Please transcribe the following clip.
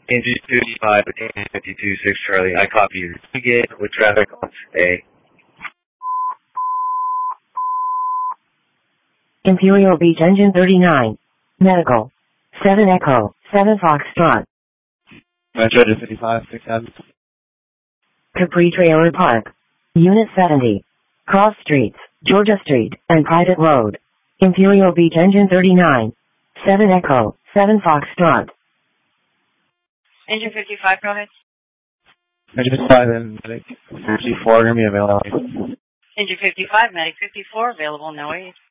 Engine 55 and 52-6 Charlie. I copy you. Begin with traffic on A. Imperial Beach Engine 39. Medical. 7 Echo. 7 Foxtrot. Metro to 55, 6 Avenue. Capri Trailer Park. Unit 70. Cross Streets, Georgia Street, and Private Road. Imperial Beach Engine 39. 7 Echo. 7 Foxtrot. Engine 55, go ahead. Engine 55 and Medic 54 are going to be available. Engine 55, Medic 54, available, no aid.